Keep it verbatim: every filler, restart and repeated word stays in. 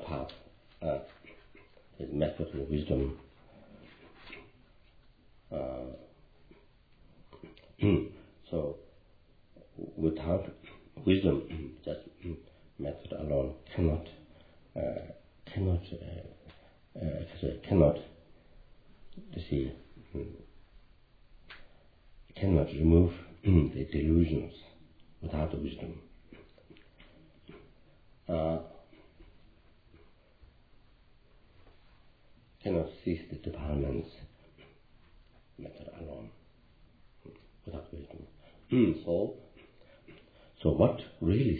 path uh, is method and wisdom. Uh, so without wisdom, just method alone cannot uh, cannot uh, uh, cannot you see cannot remove the delusions without the wisdom. Uh, cannot cease the defilements method alone without wisdom. so, so what really